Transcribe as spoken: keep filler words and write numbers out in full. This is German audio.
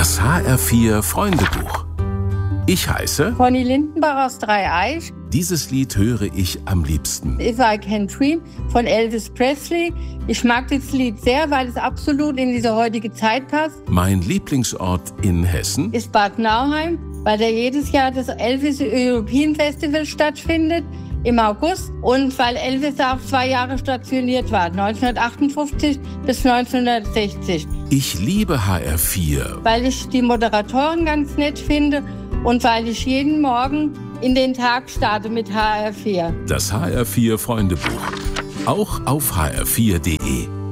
Das H R vier Freundebuch. Ich heiße Conny Lindenbach aus Dreieich. Dieses Lied höre ich am liebsten. If I Can Dream von Elvis Presley. Ich mag das Lied sehr, weil es absolut in diese heutige Zeit passt. Mein Lieblingsort in Hessen Ist Bad Nauheim, weil da jedes Jahr das Elvis European Festival stattfindet im August und weil Elvis auch zwei Jahre stationiert war, neunzehnhundertachtundfünfzig bis neunzehnhundertsechzig. Ich liebe H R vier. Weil ich die Moderatoren ganz nett finde und weil ich jeden Morgen in den Tag starte mit H R vier. Das H R vier Freundebuch. Auch auf h r vier punkt de.